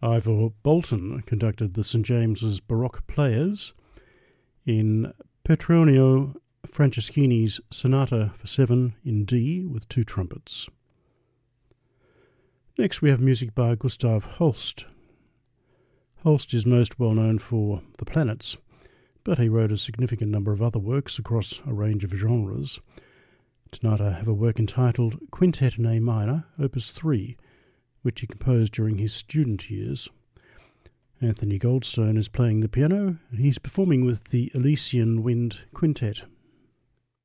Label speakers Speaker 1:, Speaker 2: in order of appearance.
Speaker 1: Ivor Bolton conducted the St James's Baroque Players in Petronio Franceschini's Sonata for 7 in D with 2 trumpets. Next we have music by Gustav Holst. Holst is most well known for The Planets, but he wrote a significant number of other works across a range of genres. Tonight I have a work entitled Quintet in A Minor, Opus 3, which he composed during his student years. Anthony Goldstone is playing the piano, and he's performing with the Elysian Wind Quintet.